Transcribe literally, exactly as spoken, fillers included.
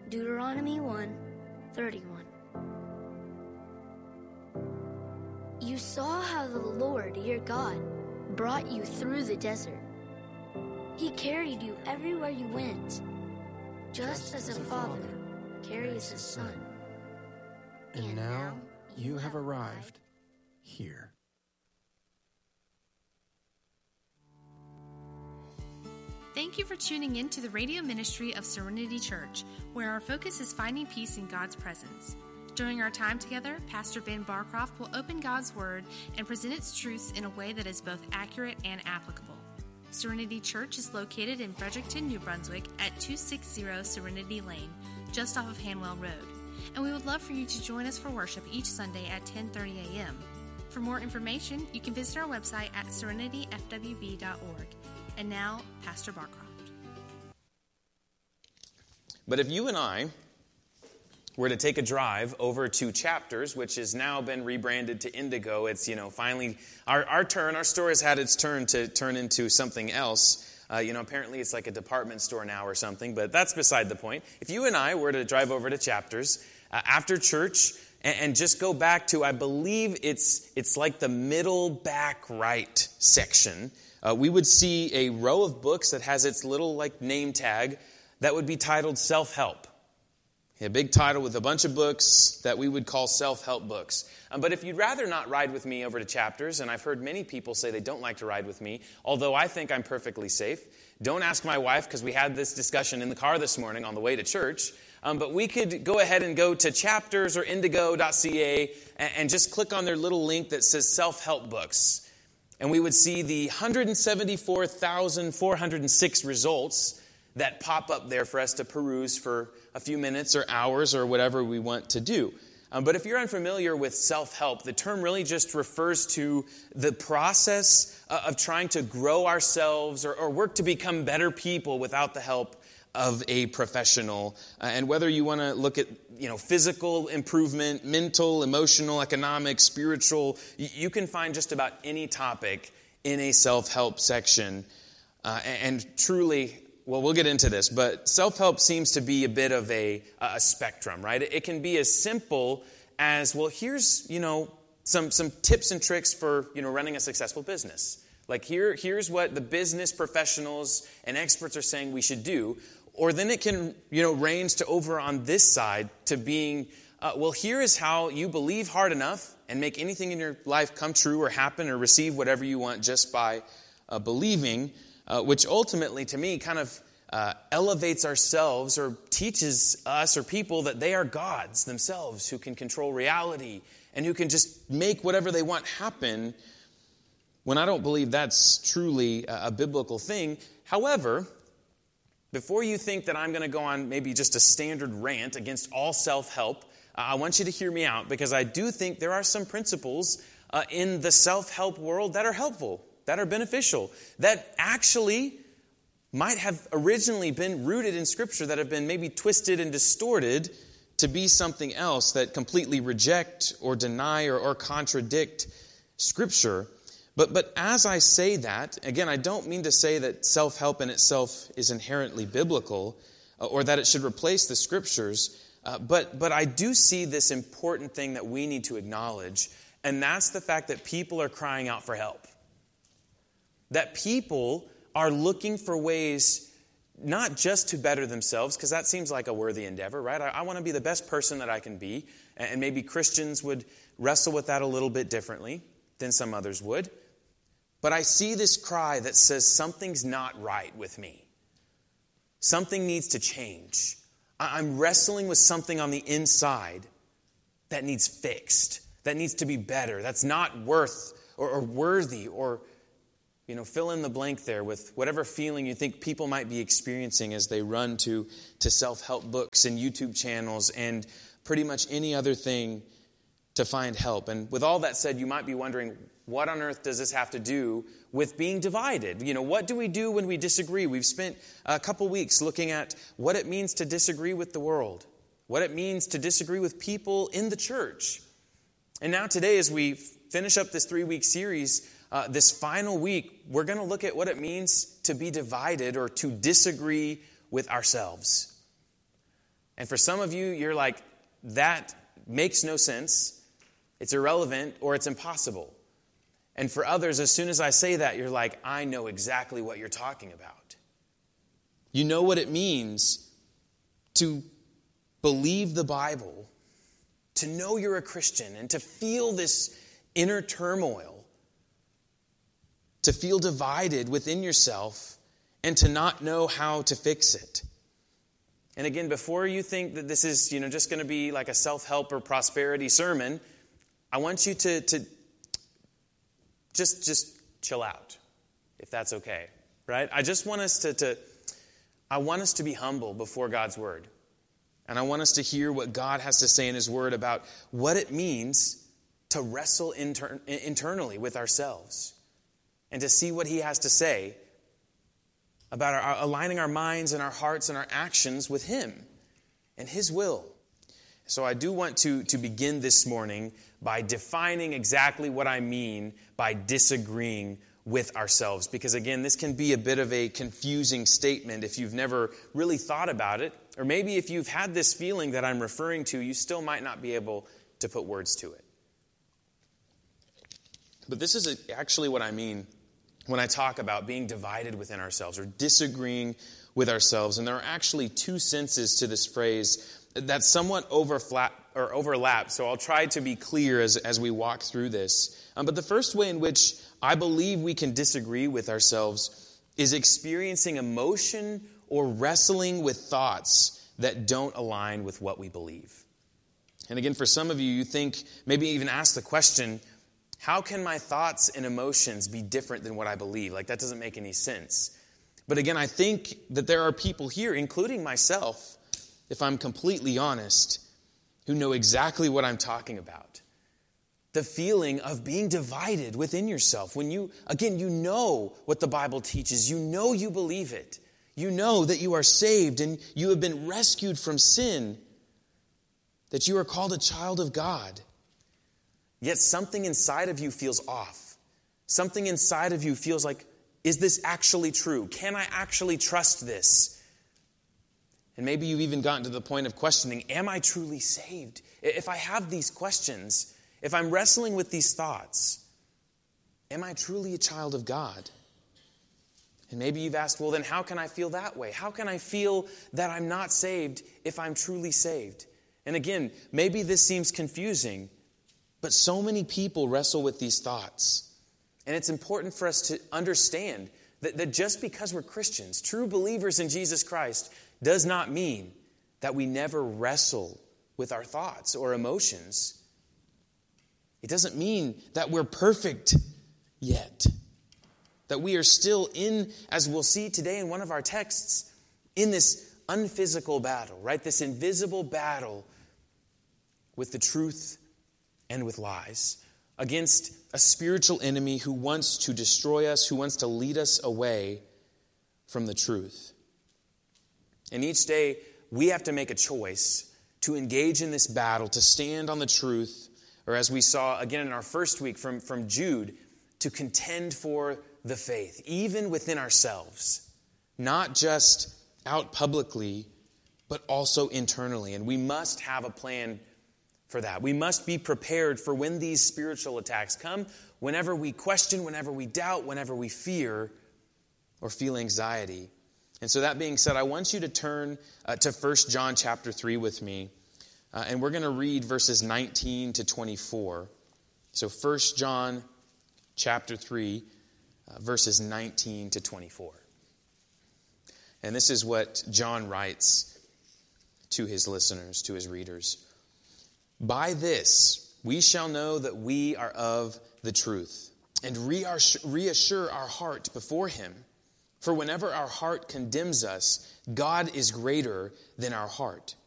Deuteronomy one thirty-one. You saw how the Lord, your God, brought you through the desert. He carried you everywhere you went, just, just as, as a father, father carries his son. And, and now you have arrived here. Thank you for tuning in to the radio ministry of Serenity Church, where our focus is finding peace in God's presence. During our time together, Pastor Ben Barcroft will open God's Word and present its truths in a way that is both accurate and applicable. Serenity Church is located in Fredericton, New Brunswick at two sixty Serenity Lane, just off of Hanwell Road. And we would love for you to join us for worship each Sunday at ten thirty a.m. For more information, you can visit our website at serenity f w b dot org. And now, Pastor Barcroft. But if you and I were to take a drive over to Chapters, which has now been rebranded to Indigo, it's, you know, finally, our, our turn, our store has had its turn to turn into something else. Uh, you know, apparently it's like a department store now or something, but that's beside the point. If you and I were to drive over to Chapters uh, after church and, and just go back to, I believe it's it's like the middle back right section, Uh, we would see a row of books that has its little like name tag that would be titled Self-Help. A big title with a bunch of books that we would call self-help books. Um, but if you'd rather not ride with me over to Chapters, and I've heard many people say they don't like to ride with me, although I think I'm perfectly safe. Don't ask my wife, because we had this discussion in the car this morning on the way to church. Um, but we could go ahead and go to Chapters or indigo dot c a and, and just click on their little link that says self-help books. And we would see the one hundred seventy-four thousand four hundred six results that pop up there for us to peruse for a few minutes or hours or whatever we want to do. Um, but if you're unfamiliar with self-help, the term really just refers to the process uh, of trying to grow ourselves or, or work to become better people without the help of a professional. Uh, and whether you want to look at, you know, physical improvement, mental, emotional, economic, spiritual, you, you can find just about any topic in a self-help section. Uh, and, and truly, well, we'll get into this, but self-help seems to be a bit of a, a spectrum, right? It can be as simple as, well, here's, you know, some, some tips and tricks for, you know, running a successful business. Like here, here's what the business professionals and experts are saying we should do. Or then it can, you know, range to over on this side to being, uh, well, here is how you believe hard enough and make anything in your life come true or happen or receive whatever you want just by uh, believing, uh, which ultimately, to me, kind of uh, elevates ourselves or teaches us or people that they are gods themselves who can control reality and who can just make whatever they want happen, when I don't believe that's truly a, a biblical thing. However, before you think that I'm going to go on maybe just a standard rant against all self-help, uh, I want you to hear me out, because I do think there are some principles uh, in the self-help world that are helpful, that are beneficial, that actually might have originally been rooted in Scripture that have been maybe twisted and distorted to be something else that completely reject or deny or, or contradict Scripture. But but as I say that, again, I don't mean to say that self-help in itself is inherently biblical uh, or that it should replace the Scriptures, uh, but, but I do see this important thing that we need to acknowledge, and that's the fact that people are crying out for help. That people are looking for ways not just to better themselves, because that seems like a worthy endeavor, right? I, I want to be the best person that I can be, and maybe Christians would wrestle with that a little bit differently than some others would. But I see this cry that says something's not right with me. Something needs to change. I'm wrestling with something on the inside that needs fixed, that needs to be better, that's not worth or, or worthy or, you know, fill in the blank there with whatever feeling you think people might be experiencing as they run to, to self-help books and YouTube channels and pretty much any other thing to find help. And with all that said, you might be wondering, what on earth does this have to do with being divided? You know, what do we do when we disagree? We've spent a couple weeks looking at what it means to disagree with the world, what it means to disagree with people in the church. And now today, as we finish up this three-week series, uh, this final week, we're going to look at what it means to be divided or to disagree with ourselves. And for some of you, you're like, that makes no sense, it's irrelevant, or it's impossible. And for others, as soon as I say that, you're like, I know exactly what you're talking about. You know what it means to believe the Bible, to know you're a Christian, and to feel this inner turmoil, to feel divided within yourself, and to not know how to fix it. And again, before you think that this is, you know, just going to be like a self-help or prosperity sermon, I want you to, to just, just chill out, if that's okay, right? I just want us to, to, I want us to be humble before God's Word. And I want us to hear what God has to say in His Word about what it means to wrestle inter- internally with ourselves. And to see what He has to say about our, our, aligning our minds and our hearts and our actions with Him and His will. So I do want to, to begin this morning by defining exactly what I mean by disagreeing with ourselves. Because again, this can be a bit of a confusing statement if you've never really thought about it. Or maybe if you've had this feeling that I'm referring to, you still might not be able to put words to it. But this is actually what I mean when I talk about being divided within ourselves or disagreeing with ourselves. And there are actually two senses to this phrase that somewhat overflap, or overlap. So I'll try to be clear as, as we walk through this. Um, but the first way in which I believe we can disagree with ourselves is experiencing emotion or wrestling with thoughts that don't align with what we believe. And again, for some of you, you think, maybe even ask the question, how can my thoughts and emotions be different than what I believe? Like, that doesn't make any sense. But again, I think that there are people here, including myself, if I'm completely honest, who know exactly what I'm talking about. The feeling of being divided within yourself. When you, again, you know what the Bible teaches. You know you believe it. You know that you are saved and you have been rescued from sin. That you are called a child of God. Yet something inside of you feels off. Something inside of you feels like, is this actually true? Can I actually trust this? And maybe you've even gotten to the point of questioning, am I truly saved? If I have these questions, if I'm wrestling with these thoughts, am I truly a child of God? And maybe you've asked, well, then how can I feel that way? How can I feel that I'm not saved if I'm truly saved? And again, maybe this seems confusing, but so many people wrestle with these thoughts. And it's important for us to understand that, that just because we're Christians, true believers in Jesus Christ, does not mean that we never wrestle with our thoughts or emotions. It doesn't mean that we're perfect yet. That we are still in, as we'll see today in one of our texts, in this unphysical battle, right? This invisible battle with the truth and with lies, against a spiritual enemy who wants to destroy us, who wants to lead us away from the truth. And each day, we have to make a choice to engage in this battle, to stand on the truth, or as we saw again in our first week from, from Jude, to contend for the faith, even within ourselves, not just out publicly, but also internally. And we must have a plan for that. We must be prepared for when these spiritual attacks come, whenever we question, whenever we doubt, whenever we fear or feel anxiety. And so that being said, I want you to turn uh, to First John chapter three with me. Uh, and we're going to read verses nineteen to twenty-four. So First John chapter three, uh, verses nineteen to twenty-four. And this is what John writes to his listeners, to his readers. By this we shall know that we are of the truth, and reassure our heart before Him. For whenever our heart condemns us, God is greater than our heart,